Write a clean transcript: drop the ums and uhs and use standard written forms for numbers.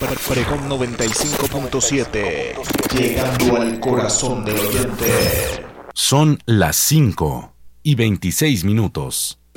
Pregón 95.7, llegando al corazón del oyente. Son las 5:26.